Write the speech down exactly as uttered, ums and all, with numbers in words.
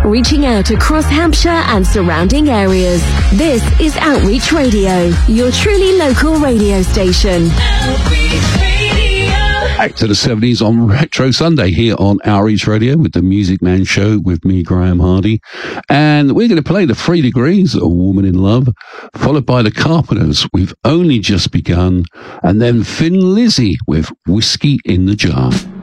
reaching out across Hampshire and surrounding areas. This is Outreach Radio, your truly local radio station. Outreach Radio. Back to the seventies on Retro Sunday here on Outreach Radio with the Music Man Show with me, Graham Hardy. And we're going to play the Three Degrees, A Woman in Love, followed by the Carpenters, We've Only Just Begun, and then Thin Lizzy with Whiskey in the Jar.